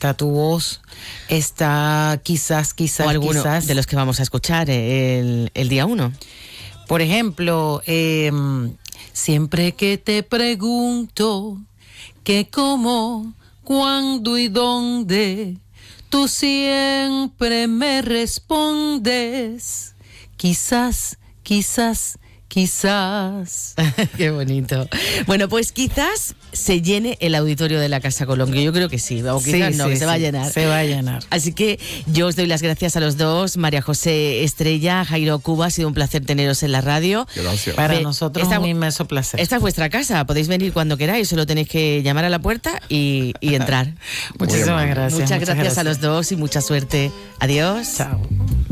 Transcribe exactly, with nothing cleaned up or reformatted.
está tu voz, está quizás, quizás, o alguno quizás. de los que vamos a escuchar el, el día uno. Por ejemplo, eh, siempre que te pregunto qué, cómo, cuándo y dónde, tú siempre me respondes, quizás, quizás, quizás. Qué bonito. Bueno, pues quizás se llene el auditorio de la Casa Colón, que yo creo que sí, o quizás Sí, no, sí, que se sí, va a llenar. Se va a llenar. Así que yo os doy las gracias a los dos, María José Estrella, Jairo Cuba, ha sido un placer teneros en la radio. Gracias. Para Ve, nosotros esta- un inmenso placer. Esta es vuestra casa, podéis venir cuando queráis, solo tenéis que llamar a la puerta y, y entrar. Muchísimas amable. gracias. Muchas gracias a los dos y mucha suerte. Adiós. Chao.